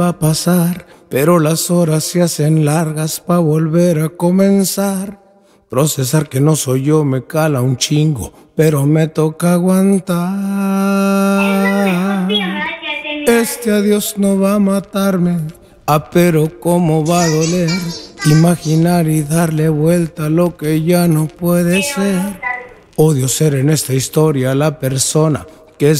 va a pasar, pero las horas se hacen largas pa' volver a comenzar. Procesar que no soy yo me cala un chingo, pero me toca aguantar. Este adiós no va a matarme, pero cómo va a doler imaginar y darle vuelta a lo que ya no puede ser. Odio ser en esta historia la persona